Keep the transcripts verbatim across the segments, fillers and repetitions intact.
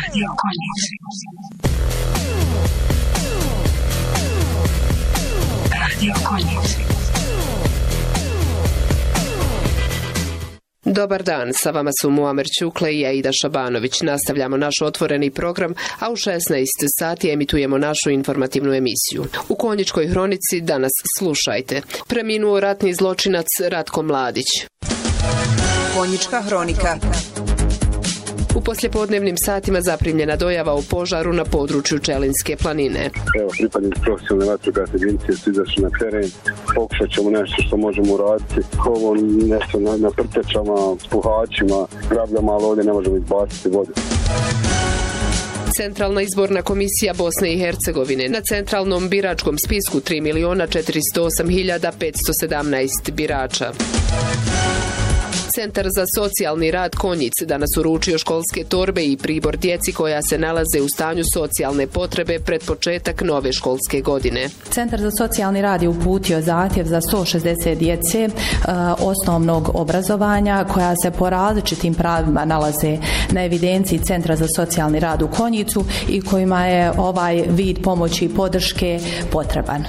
Radio Konjic. Radio Konjic. Dobar dan, sa vama su Muamer Ćukle i Aida Šabanović. Nastavljamo naš otvoreni program, a u šesnaest sati emitujemo našu informativnu emisiju. U Konjičkoj hronici danas slušajte. Preminuo ratni zločinac Ratko Mladić. Konjička hronika. U poslijepodnevnim satima zaprimljena dojava o požaru na području Čelinske planine. Evo, pripadnici profesionalne vatrogasne agencije su izašli na teren. Pokušat ćemo nešto što možemo uraditi. Ovo nešto na, na prtečama, puhačima, grabljama, ali ovdje ne možemo izbaciti vodu. Centralna izborna komisija Bosne i Hercegovine na centralnom biračkom spisku tri miliona četiristo osam hiljada petsto sedamnaest birača. Centar za socijalni rad Konjic danas uručio školske torbe i pribor djeci koja se nalaze u stanju socijalne potrebe pred početak nove školske godine. Centar za socijalni rad je uputio zahtjev za sto šezdeset djece e, osnovnog obrazovanja koja se po različitim pravima nalaze na evidenciji Centra za socijalni rad u Konjicu i kojima je ovaj vid pomoći i podrške potreban.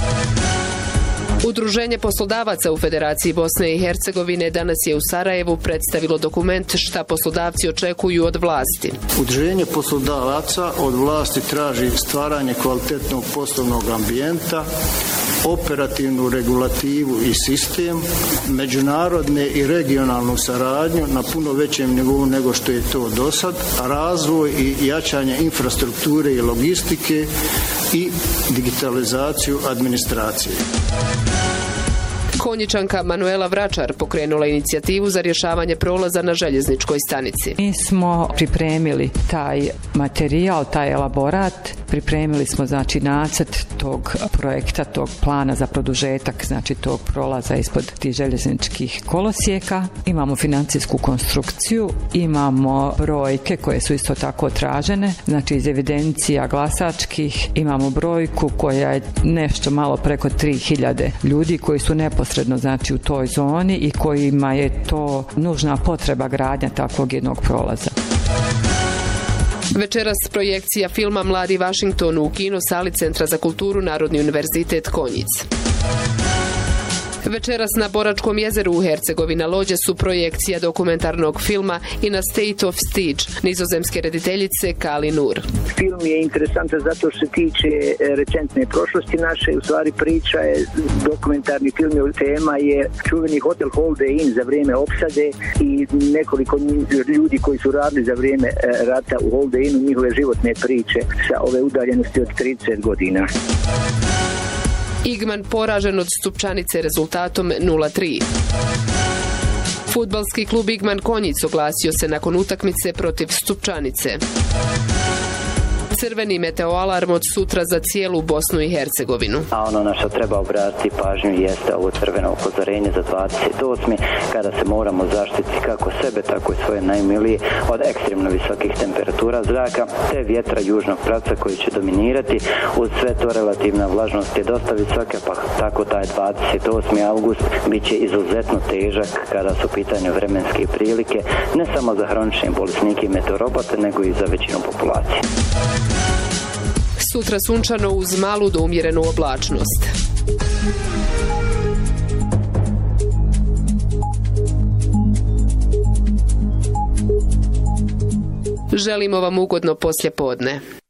Udruženje poslodavaca u Federaciji Bosne i Hercegovine danas je u Sarajevu predstavilo dokument šta poslodavci očekuju od vlasti. Udruženje poslodavaca od vlasti traži stvaranje kvalitetnog poslovnog ambijenta, operativnu regulativu i sistem, međunarodne i regionalnu saradnju na puno većem nivou nego što je to do sad, razvoj i jačanje infrastrukture i logistike i digitalizaciju administracije. Konjičanka Manuela Vračar pokrenula inicijativu za rješavanje prolaza na željezničkoj stanici. Mi smo pripremili taj materijal, taj elaborat, pripremili smo znači nacrt tog projekta, tog plana za produžetak, znači tog prolaza ispod tih željezničkih kolosijeka. Imamo financijsku konstrukciju, imamo brojke koje su isto tako tražene, znači iz evidencija glasačkih imamo brojku koja je nešto malo preko tri hiljade ljudi koji su neposredno znači u toj zoni i kojima je to nužna potreba gradnja takvog jednog prolaza. Večeras projekcija filma Mladi Vašington u kino sali Centra za kulturu Narodni univerzitet Konjic. Večeras na Boračkom jezeru u Hercegovina Lođe su projekcija dokumentarnog filma In a State of Siege nizozemske rediteljice Kali Nur. Film je interesantan zato što se tiče recentne prošlosti naše, u stvari priča je, dokumentarni film je, tema je čuveni hotel Holiday Inn za vrijeme opsade i nekoliko ljudi koji su radili za vrijeme rata u Holiday Innu, njihove životne priče sa ove udaljenosti od trideset godina. Igman poražen od Stupčanice rezultatom nula tri. Fudbalski klub Igman Konjic oglasio se nakon utakmice protiv Stupčanice. Crveni meteoalarm od sutra za cijelu Bosnu i Hercegovinu. A ono na što treba obratiti pažnju jeste ovo crveno upozorenje za dvadeset osmi kada se moramo zaštiti kako sebe, tako i svoje najmilije od ekstremno visokih temperatura zraka te vjetra južnog pravca koji će dominirati. Uz sve to relativna vlažnost je dosta visoka, pa tako taj dvadeset osmi august bit će izuzetno težak kada su u pitanju vremenske prilike, ne samo za hronične bolesnike i meteoropate, nego i za većinu populacije. Sutra sunčano uz malu do umjerenu oblačnost. Želimo vam ugodno poslijepodne.